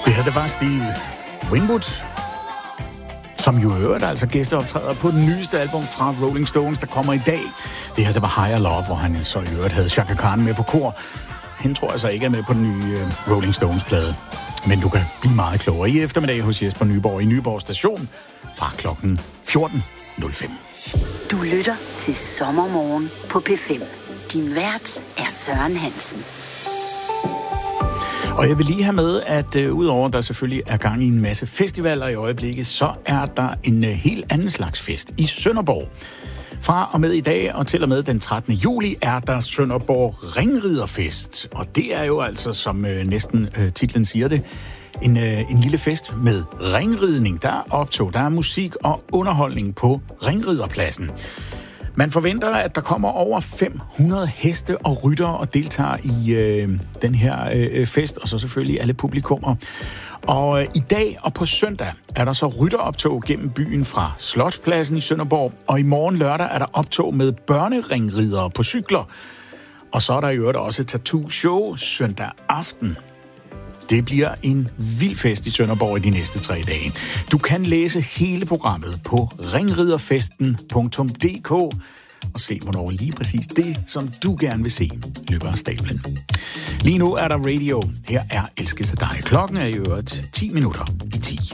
Det her, det var Steve Winwood, som jo øvrigt altså gæsteoptræder på den nyeste album fra Rolling Stones, der kommer i dag. Det her, det var Higher Love, hvor han så i øvrigt havde Chaka Khan med på kor. Hende tror jeg så ikke er med på den nye Rolling Stones-plade. Men du kan blive meget klogere i eftermiddag hos Jesper Nyborg i Nyborg Station fra klokken 14.05. Du lytter til Sommermorgen på P5. Din vært er Søren Hansen. Og jeg vil lige have med, at udover der selvfølgelig er gang i en masse festivaler i øjeblikket, så er der en helt anden slags fest i Sønderborg. Fra og med i dag og til og med den 13. juli er der Sønderborg Ringriderfest. Og det er jo altså, som næsten titlen siger det, en lille fest med ringridning. Der er optog, der er musik og underholdning på Ringriderpladsen. Man forventer, at der kommer over 500 heste og ryttere og deltager i den her fest, og så selvfølgelig alle publikummer. Og i dag og på søndag er der så rytteroptog gennem byen fra Slotspladsen i Sønderborg, og i morgen lørdag er der optog med børneringridere på cykler. Og så er der i øvrigt også tattoo-show søndag aften. Det bliver en vild fest i Sønderborg i de næste 3 dage. Du kan læse hele programmet på ringriderfesten.dk og se, hvornår lige præcis det, som du gerne vil se, løber af stablen. Lige nu er der radio. Her er Elske til dig. Klokken er i øvrigt 10 minutter i 10.